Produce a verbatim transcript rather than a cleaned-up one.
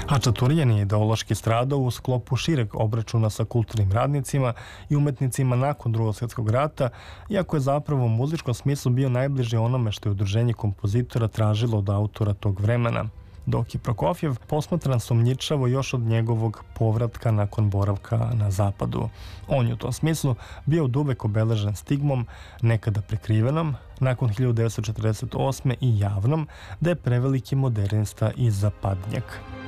Hačaturian je ideološki stradao u sklopu šireg obračuna sa kulturnim radnicima i umetnicima nakon Drugog svjetskog rata, iako je zapravo u muzičkom smislu bio najbliži onome što je udruženje kompozitora tražilo od autora tog vremena, dok je Prokofjev posmatran sumnjičavo još od njegovog povratka nakon boravka na zapadu. On je u tom smislu bio oduvek obeležen stigmom, nekada prikrivenom, nakon hiljadu devetsto četrdeset osme i javnom, da je preveliki modernista i zapadnjak.